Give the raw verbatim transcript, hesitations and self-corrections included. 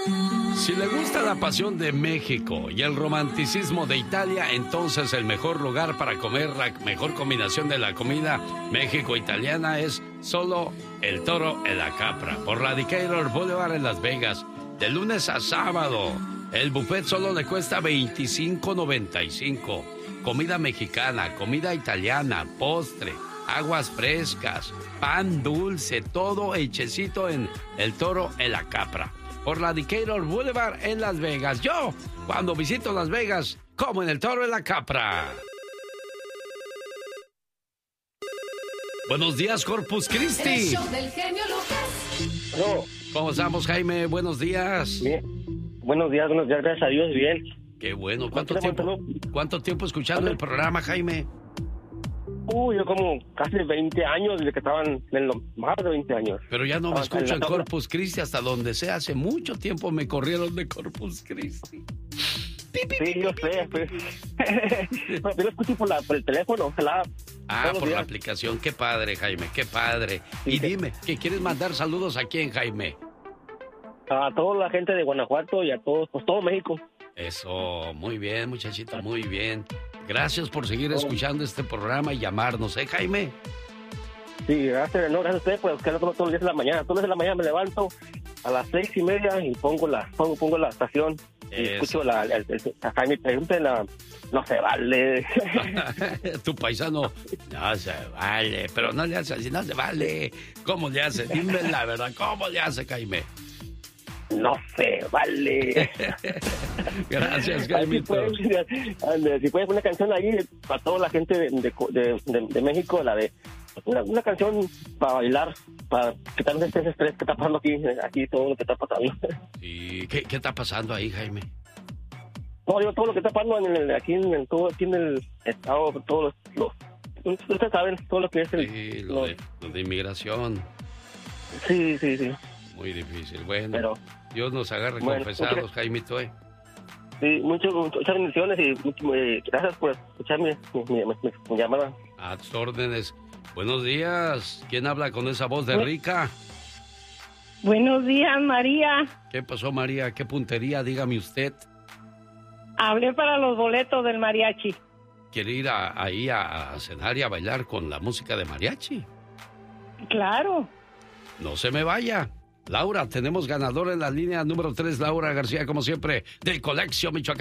Si le gusta la pasión de México y el romanticismo de Italia, entonces el mejor lugar para comer la mejor combinación de la comida México-italiana es solo el Toro en la Capra, por la Decatur Boulevard en Las Vegas, de lunes a sábado. El buffet solo le cuesta veinticinco noventa y cinco. Comida mexicana, comida italiana, postre, aguas frescas, pan dulce, todo hechecito en el Toro en la Capra, por la Decatur Boulevard en Las Vegas. Yo, cuando visito Las Vegas, como en el Toro en la Capra. Buenos días, Corpus Christi. El show del genio Lucas. No. ¿Cómo estamos, Jaime? Buenos días. Bien. Buenos días, buenos días, gracias a Dios, bien. Qué bueno. ¿Cuánto tiempo, ¿cuánto tiempo escuchando el programa, Jaime? Uy, yo como casi veinte años, desde que estaban en los más de veinte años. Pero ya no me Ah, escucho en en Corpus Christi hasta donde sea. Hace mucho tiempo me corrieron de Corpus Christi. Sí, yo sé, pues. Pero yo lo escucho por, la, por el teléfono, la app. Ah, por la aplicación. Qué padre, Jaime, qué padre. Sí, y sí. dime, ¿qué quieres mandar saludos a quién, Jaime? A toda la gente de Guanajuato y a todos, pues todo México. Eso, muy bien, muchachito, muy bien. Gracias por seguir escuchando este programa y llamarnos, ¿eh, Jaime? Sí, gracias, no, gracias a ustedes, pues que no tomo todos los días de la mañana. Todos los días de la mañana me levanto a las seis y media y pongo la, pongo, pongo la estación y Eso. escucho la, el, el, a Jaime, pregunte la, no se vale. Tu paisano, no se vale, pero no le hace así, no se vale. ¿Cómo le hace? Dime la verdad, ¿cómo le hace, Jaime? No se vale. Gracias, Jaime. Si puedes, si puedes una canción ahí para toda la gente de, de, de, de, de México, la de una, una canción para bailar, para quitarnos este estrés que está pasando aquí, aquí todo lo que está pasando. ¿Y qué, qué está pasando ahí, Jaime? No, digo, todo lo que está pasando en el, aquí, en el, todo, aquí en el estado, todos los, los ustedes saben, todo lo que es el... Sí, lo, los, de, lo de inmigración. sí, sí, sí. Muy difícil. Bueno, Pero, Dios nos agarre bueno, confesados, muchas, Jaimito, ¿eh? Sí, mucho, muchas bendiciones y mucho, eh, gracias por escuchar mi, mi, mi, mi, mi llamada. A tus órdenes. Buenos días. ¿Quién habla con esa voz de rica? Buenos días, María. ¿Qué pasó, María? ¿Qué puntería? Dígame usted. Hablé para los boletos del mariachi. ¿Quiere ir a, ahí a, a cenar y a bailar con la música de mariachi? Claro. No se me vaya. Laura, tenemos ganador en la línea número tres, Laura García, como siempre, del Coleccio Michoacán.